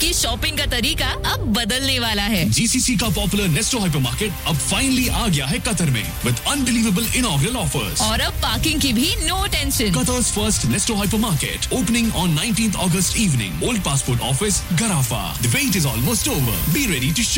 आपकी शॉपिंग का तरीका अब बदलने वाला है। GCC का पॉपुलर नेस्टो हाइपरमार्केट अब फाइनली आ गया है कतर में विद अनबिलीवेबल इनॉग्रल ऑफर्स। और अब पार्किंग की भी no tension. Qatar's first Nesto hypermarket opening on 19th August evening. Old Passport Office, Garafa. The wait is almost over. Be ready to shop.